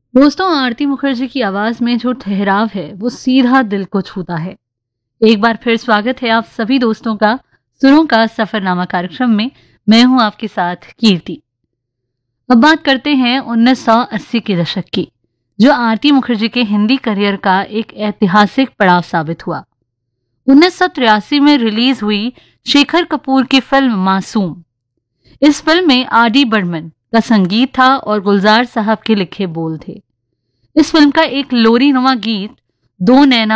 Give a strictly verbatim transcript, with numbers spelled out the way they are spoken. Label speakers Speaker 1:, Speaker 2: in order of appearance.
Speaker 1: दोस्तों, आरती मुखर्जी की आवाज में जो ठहराव है वो सीधा दिल को छूता है। एक बार फिर स्वागत है आप सभी दोस्तों का सुरों का सफरनामा कार्यक्रम में। मैं हूं आपके साथ कीर्ति। अब बात करते हैं उन्नीस सौ अस्सी के दशक की, जो आरती मुखर्जी के हिंदी करियर का एक ऐतिहासिक पड़ाव साबित हुआ। उन्नीस सौ तिरासी में रिलीज हुई शेखर कपूर की फिल्म मासूम। इस फिल्म में आर डी बर्मन का संगीत था और गुलजार साहब के लिखे बोल थे। इस फिल्म का एक लोरी नुमा गीत दो नैना